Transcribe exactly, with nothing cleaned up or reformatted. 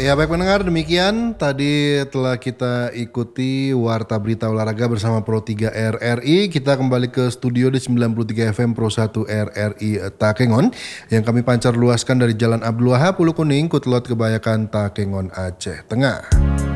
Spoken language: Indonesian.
Ya baik pendengar, demikian tadi telah kita ikuti Warta Berita Olahraga bersama Pro tiga R R I. Kita kembali ke studio di sembilan puluh tiga F M Pro satu R R I Takengon yang kami pancar luaskan dari Jalan Abdul Wahab, Pulau Kuning, Kutlot Kebayakan, Takengon, Aceh Tengah.